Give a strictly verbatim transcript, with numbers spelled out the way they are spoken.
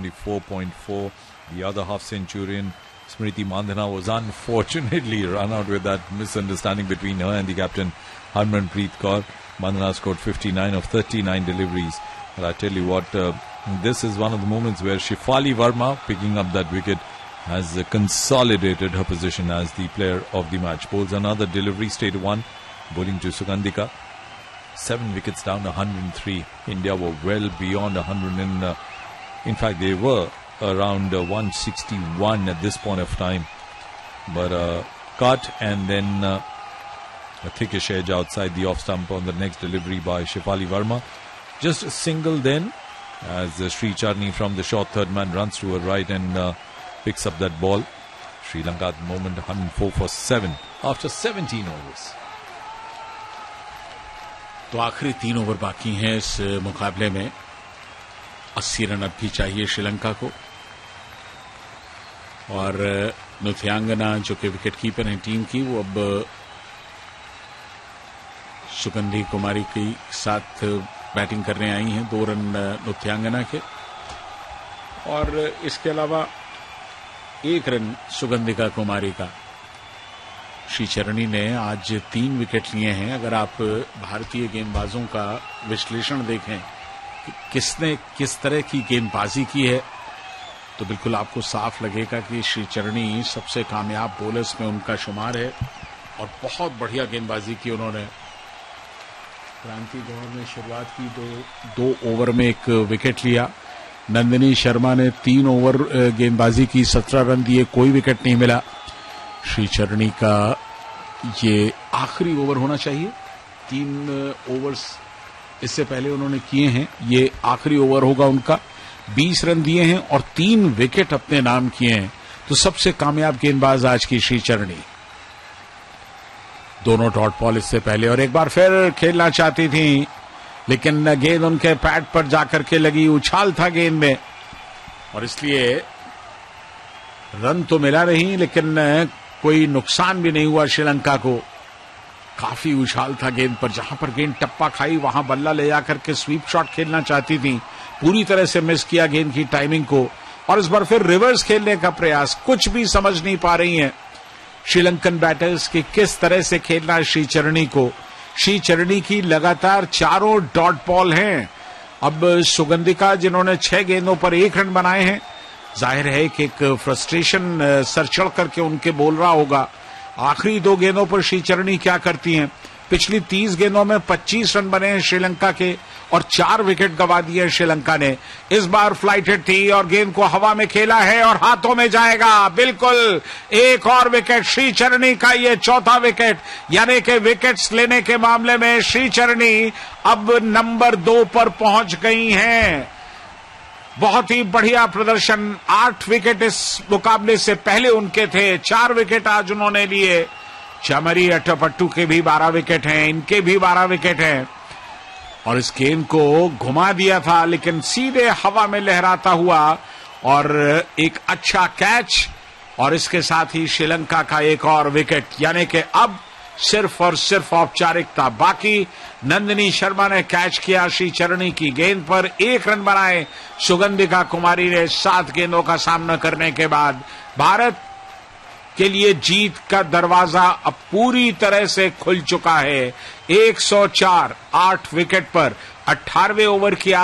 four point four. The other half centurion, Smriti Mandhana, was unfortunately run out with that misunderstanding between her and the captain Harmanpreet Kaur. Mandhana scored fifty-nine of thirty-nine deliveries. But I tell you what, uh, this is one of the moments where Shefali Verma, picking up that wicket, has uh, consolidated her position as the player of the match. Bowls another delivery, straight one, bowling to Sugandhika. Seven wickets down, one hundred three. India were well beyond one hundred. In, uh, in fact, they were around uh, one sixty-one at this point of time. But uh, cut and then uh, a thickish edge outside the off stump on the next delivery by Shefali Verma. Just a single then, as uh, Sri Charni from the short third man runs to her right and uh, picks up that ball. Sri Lanka at the moment one hundred four for seven after seventeen overs. तो आखिरी तीन over बाकी हैं इस मुकाबले में. अस्सी run अब भी चाहिए श्रीलंका को. और नुथ्यांगना जो कि विकेट कीपर हैं टीम की, वो अब सुगंधी कुमारी के साथ बैटिंग करने आई हैं. दो रन नुथ्यांगना के और इसके अलावा एक रन सुगंधिका कुमारी का. श्री चरणी ने आज तीन विकेट लिए हैं. अगर आप भारतीय गेंदबाजों का विश्लेषण देखें कि किसने किस तरह की गेंदबाजी की है, तो बिल्कुल आपको साफ लगेगा कि श्री चरणी सबसे कामयाब बॉलर्स में उनका शुमार है. और बहुत बढ़िया गेंदबाजी की उन्होंने. क्रांति गौर ने शुरुआत की, दो दो ओवर में एक विकेट लिया. नंदिनी शर्मा ने तीन ओवर गेंदबाजी की, सत्रह रन दिए, कोई विकेट नहीं मिला. श्री चरणी का ये आखिरी ओवर होना चाहिए. तीन ओवर्स इससे पहले उन्होंने किए हैं, ये आखिरी ओवर होगा उनका. बीस रन दिए हैं और तीन विकेट अपने नाम किए हैं. तो सबसे कामयाब गेंदबाज आज की श्री चरणी. दोनों डॉट बॉल इससे पहले और एक बार फिर खेलना चाहती थी, लेकिन गेंद उनके पैड पर जाकर के लगी. उछाल था गेंद में और इसलिए रन तो मिला नहीं, लेकिन कोई नुकसान भी नहीं हुआ श्रीलंका को. काफी उछाल था गेंद पर. जहां पर गेंद टप्पा खाई वहां बल्ला ले जाकर के स्वीप शॉट खेलना चाहती थी. पूरी तरह से मिस किया गेंद की टाइमिंग को. और इस बार फिर रिवर्स खेलने का प्रयास. कुछ भी समझ नहीं पा रही हैं श्रीलंकन बैटर्स की किस तरह से खेलना है श्री चरणी को. श्री चरणी की लगातार चारों डॉट बॉल हैं. अब सुगंधिका जिन्होंने छह गेंदों पर एक रन बनाए हैं, जाहिर है कि एक फ्रस्ट्रेशन सर चढ़ करके उनके बोल रहा होगा. आखिरी दो गेंदों पर श्री चरणी क्या करती हैं. पिछली तीस गेंदों में पच्चीस रन बने हैं श्रीलंका के और चार विकेट गंवा दिए श्रीलंका ने. इस बार फ्लाइटेड थी और गेंद को हवा में खेला है और हाथों में जाएगा. बिल्कुल एक और विकेट श्री चरणी का, ये चौथा विकेट. यानी कि विकेट्स लेने के मामले में श्री चरणी अब नंबर दो पर पहुंच गई हैं. बहुत ही बढ़िया प्रदर्शन. आठ विकेट इस मुकाबले से पहले उनके थे, चार विकेट आज उन्होंने लिए. चमरी अट्टपट्टू के भी बारह विकेट हैं, इनके भी बारह विकेट हैं. और इस गेंद को घुमा दिया था, लेकिन सीधे हवा में लहराता हुआ और एक अच्छा कैच. और इसके साथ ही श्रीलंका का एक और विकेट. यानी कि अब सिर्फ और सिर्फ औपचारिकता बाकी. नंदिनी शर्मा ने कैच किया श्री चरणी की गेंद पर, एक रन बनाए. सुगंधिका कुमारी ने सात गेंदों का सामना करने के बाद भारत के लिए जीत का दरवाजा अब पूरी तरह से खुल चुका है. एक सौ चार आठ विकेट पर अठारहवें ओवर की